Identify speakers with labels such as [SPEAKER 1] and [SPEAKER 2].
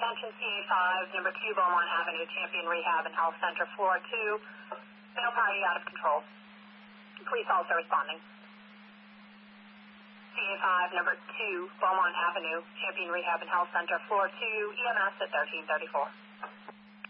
[SPEAKER 1] Attention CA5, number 2 Beaumont Avenue, Champion Rehab and Health Center, floor 2. Male party out of control. Police also responding. CA5, number 2 Beaumont Avenue, Champion Rehab and Health Center, floor 2, EMS at 1334.